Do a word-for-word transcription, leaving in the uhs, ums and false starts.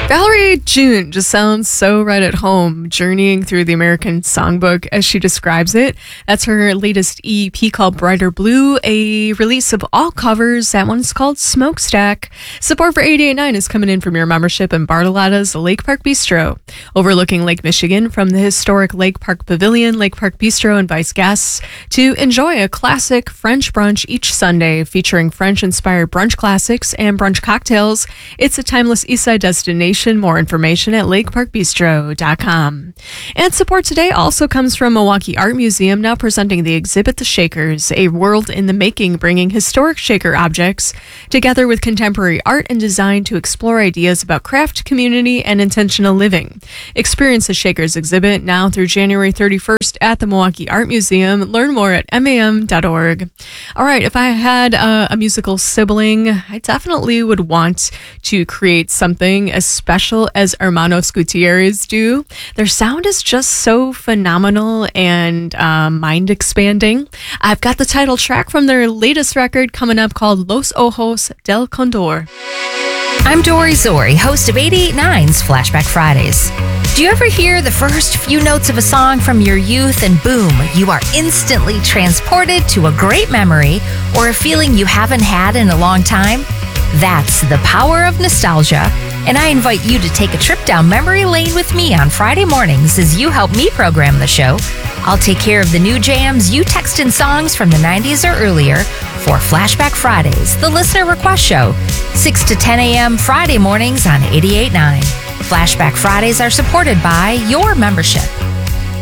Valerie June just sounds so right at home, journeying through the American Songbook as she describes it. That's her latest E P called Brighter Blue, a release of all covers. That one's called Smokestack. Support for eighty-eight point nine is coming in from your membership in Bartolotta's Lake Park Bistro. Overlooking Lake Michigan from the historic Lake Park Pavilion, Lake Park Bistro invites guests to enjoy a classic French brunch each Sunday, featuring French-inspired brunch classics and brunch cocktails. It's a timeless Eastside destination. More information at lake park bistro dot com. And support today also comes from Milwaukee Art Museum, now presenting the exhibit The Shakers, a world in the making, bringing historic shaker objects together with contemporary art and design to explore ideas about craft, community, and intentional living. Experience the Shakers exhibit now through January thirty-first at the Milwaukee Art Museum. Learn more at M A M dot org. All right, if I had uh, a musical sibling, I definitely would want to create something as special as Hermanos Gutierrez do. Their sound is just so phenomenal and uh, mind-expanding. I've got the title track from their latest record coming up called Los Ojos del Condor. I'm Dory Zori, host of eighty-eight point nine's Flashback Fridays. Do you ever hear the first few notes of a song from your youth and boom, you are instantly transported to a great memory or a feeling you haven't had in a long time? That's the power of nostalgia, and I invite you to take a trip down memory lane with me on Friday mornings as you help me program the show. I'll take care of the new jams you text in songs from the nineties or earlier for Flashback Fridays, the listener request show, six to ten a.m. Friday mornings on eighty-eight point nine. Flashback Fridays are supported by your membership.